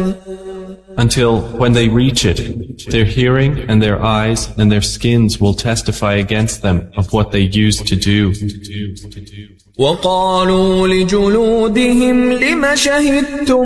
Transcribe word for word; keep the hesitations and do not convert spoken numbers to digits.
Until when they reach it, their hearing and their eyes and their skins will testify against them of what they used to do. وقالوا لجلودهم لم شهدتم